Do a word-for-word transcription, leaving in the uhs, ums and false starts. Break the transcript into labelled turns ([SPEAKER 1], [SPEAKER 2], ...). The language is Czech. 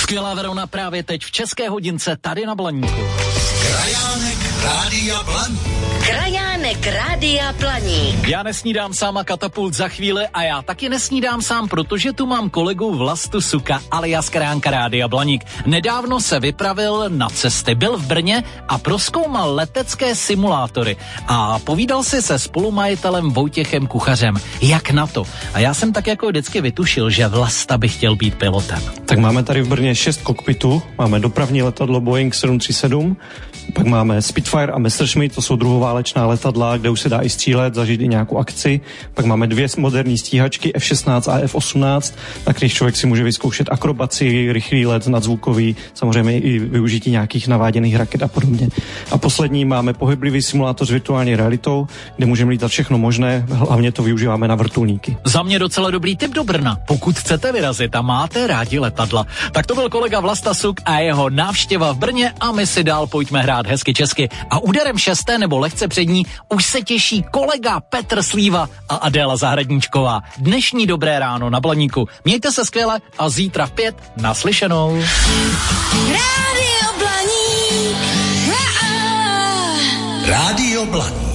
[SPEAKER 1] Skvělá Verona právě teď v České hodince tady na Blaníku.
[SPEAKER 2] Krajánek Rádia Blaník.
[SPEAKER 3] Krajánek Rádia Blaník.
[SPEAKER 1] Já nesnídám sám a Katapult za chvíli a já taky nesnídám sám, protože tu mám kolegu Vlastu Suka alias Krajánka Rádia Blaník. Nedávno se vypravil na cesty, byl v Brně a prozkoumal letecké simulátory a povídal si se spolumajitelem Vojtěchem Kuchařem. Jak na to? A já jsem tak jako vždycky vytušil, že Vlasta by chtěl být pilotem.
[SPEAKER 4] Tak máme tady v Brně šest kokpitů, máme dopravní letadlo Boeing sedm tři sedm, pak máme Spitfire a Messerschmitt, to jsou druhoválečná letadla, kde už se dá i střílet, zažít i nějakou akci. Pak máme dvě moderní stíhačky F šestnáct a F osmnáct, na kterých člověk si může vyzkoušet akrobaci, rychlý let, nadzvukový, samozřejmě i využití nějakých naváděných raket a podobně. A poslední máme pohyblivý simulátor s virtuální realitou, kde můžeme lítat všechno možné, hlavně to využíváme na vrtulníky.
[SPEAKER 1] Za mě docela dobrý tip do Brna. Pokud chcete vyrazit a máte rádi letadla, tak to byl kolega Vlasta Suk a jeho návštěva v Brně a my si dál pojďme hrát hezky česky. A úderem šesté nebo lehce před ní už se těší kolega Petr Slíva a Adéla Zahradníčková. Dnešní dobré ráno na Blaníku. Mějte se skvěle a zítra v pět naslyšenou.
[SPEAKER 3] Rádio Blaník.
[SPEAKER 2] Rádio Blaník.